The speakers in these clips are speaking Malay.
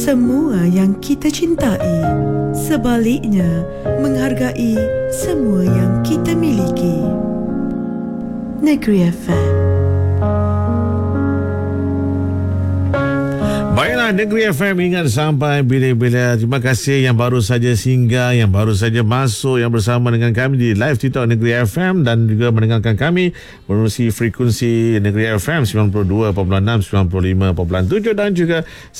semua yang kita cintai. Sebaliknya, menghargai semua yang kita miliki. Negeri FM. Baiklah, Negeri FM ingat sampai bila-bila. Terima kasih yang baru saja singgah, yang baru saja masuk, yang bersama dengan kami di live TikTok Negeri FM dan juga mendengarkan kami melalui frekuensi Negeri FM 92.6, 95.7 dan juga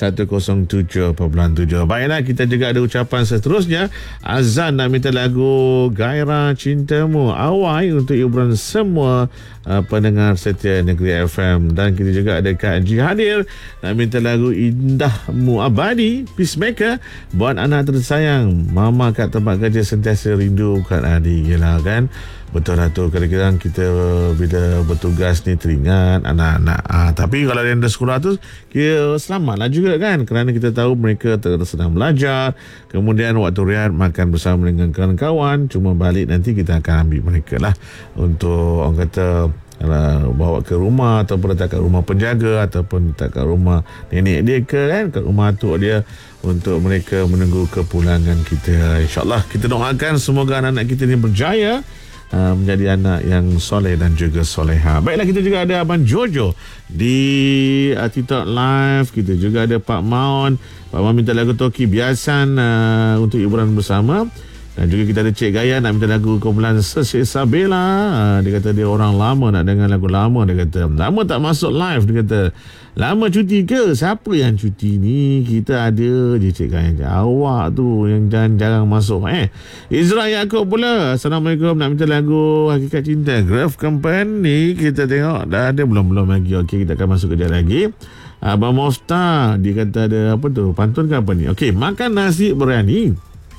107.7. Baiklah, kita juga ada ucapan seterusnya. Azan nak minta lagu Gairah Cintamu Awai untuk hiburan semua pendengar setia Negeri FM. Dan kita juga ada Kak Haji Hadir nak minta lagu Indahmu Abadi Peacemaker buat anak tersayang. Mama kat tempat kerja sentiasa rindu Kak Adi. Yelah kan, betul lah tu, kadang-kadang kita bila bertugas ni teringat anak-anak. Tapi kalau yang dah sekolah tu, kita selamatlah juga kan, kerana kita tahu mereka sedang belajar. Kemudian waktu rehat makan bersama dengan kawan-kawan. Cuma balik nanti kita akan ambil mereka lah untuk orang kata bawa ke rumah ataupun letak kat rumah penjaga ataupun letak kat rumah nenek dia kan, kat rumah atuk dia untuk mereka menunggu kepulangan kita. InsyaAllah kita doakan semoga anak-anak kita ni berjaya menjadi anak yang soleh dan juga soleha. Baiklah, kita juga ada Abang Jojo di TikTok Live. Kita juga ada Pak Maun. Pak Maun minta lagu Toki Biasan untuk hiburan bersama. Dan juga kita ada Cik Gaya nak minta lagu kumpulan Sesabela. Dia kata dia orang lama nak dengar lagu lama. Dia kata lama tak masuk live. Dia kata lama cuti ke? Siapa yang cuti ni? Kita ada je Cik Gaya. Awak tu yang jarang masuk. Izra Yaakob pula, Assalamualaikum, nak minta lagu Hakikat Cinta Graf Company. Kita tengok dah ada belum lagi. Okey, kita akan masuk kejap lagi. Abang Mofta dia kata ada apa tu, pantun ke apa ni? Okey, makan nasi biryani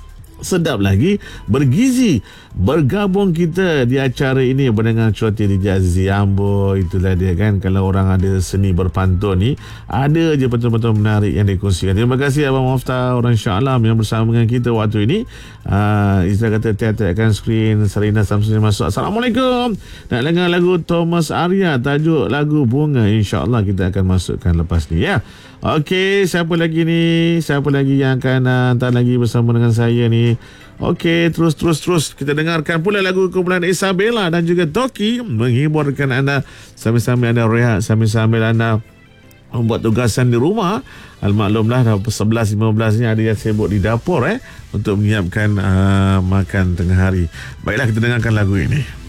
sedap lagi, bergizi. Bergabung kita di acara ini dengan Cuti Dija Azizi Ambo. Itulah dia kan, kalau orang ada seni berpantun ni, ada je betul-betul menarik yang dikongsikan. Terima kasih Abang Mufta, orang Shah Alam yang bersama dengan kita waktu ini. Istilah kata tiap-tiapkan skrin. Sarina Samsudin masuk. Assalamualaikum, nak dengar lagu Thomas Arya, tajuk lagu Bunga. InsyaAllah kita akan masukkan lepas ni ya. Okey, siapa lagi ni? Siapa lagi yang akan hantar lagi bersama dengan saya ni? Okey, terus kita dengarkan pula lagu kumpulan Isabella dan juga Toki menghiburkan anda sambil-sambil anda rehat, sambil-sambil anda membuat tugasan di rumah. Maklumlah dah 11.15 ni ada yang sibuk di dapur untuk menyiapkan makan tengah hari. Baiklah, kita dengarkan lagu ini.